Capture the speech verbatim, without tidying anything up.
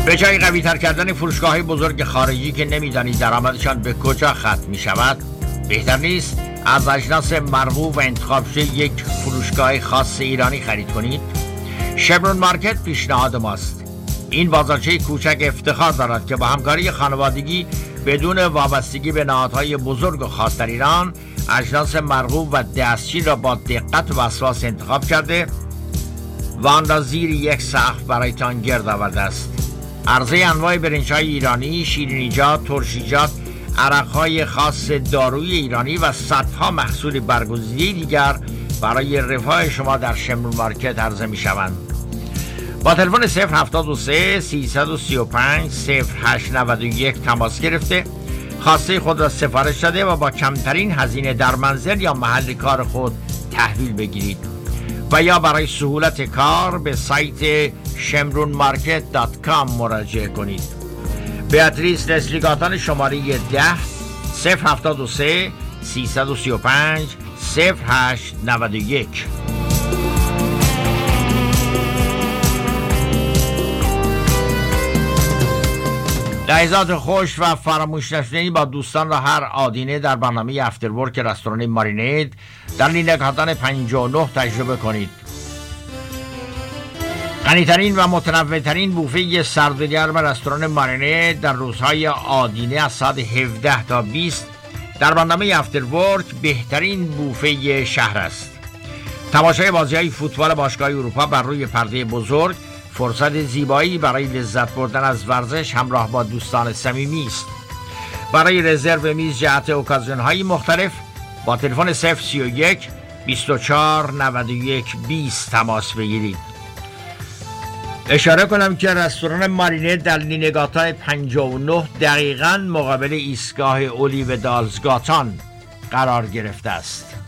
به جای قوی تر کردن فروشگاه های بزرگ خارجی که نمیدانید درآمدشان به کجا ختم می شود، بهتر نیست از اجناس مرغوب و انتخاب شده یک فروشگاه خاص ایرانی خرید کنید؟ شمرون مارکت پیشنهاد ماست. این بازارچه کوچک افتخار دارد که با همکاری خانوادگی بدون وابستگی به نهادهای بزرگ و خاص در ایران اجناس مرغوب و دستچین را با دقت و وسواس انتخاب کرده و آن را زیر یک سقف برایتان گرد آورده است. عرضه انواع برنج‌های ایرانی، شیرینیجات، ترشیجات، عرق‌های خاص داروی ایرانی و صدها محصول برگزیده دیگر برای رفاه شما در شمرون مارکت عرضه می‌شوند. با تلفن صفر هفتاد و سه سیصد و سی و پنج صفر هشت نود و یک تماس گرفته خواسته خود را سفارش داده و با کمترین هزینه در منزل یا محل کار خود تحویل بگیرید و یا برای سهولت کار به سایت شمرون مارکت دات کام مراجعه کنید. بیاتریس لسلیگاتان شماره ده صفر هفتاد و سه سیصد و سی و پنج صفر هشت نود و یک. لحظات خوش و فراموش نشدنی با دوستان را هر آدینه در برنامه افتر ورک رستوران مارینید در لینکاتان پنجاه و نه تجربه کنید. غنی‌ترین و متنوع‌ترین بوفه سرد و گرم رستوران مارینید در روزهای آدینه از ساعت هفده تا بیست در برنامه افتر ورک بهترین بوفه شهر است. تماشای بازی‌های فوتبال باشگاه اروپا بر روی پرده بزرگ فرصت زیبایی برای لذت بردن از ورزش همراه با دوستان صمیمی است. برای رزرو میز جهت اوکازیون‌های مختلف با تلفن صفر سی و یک بیست و چهار نود و یک بیست تماس بگیرید. اشاره کنم که رستوران مارینید در لینگاتای پنجاه و نه دقیقاً مقابل ایستگاه اولیو دالزگاتان قرار گرفته است.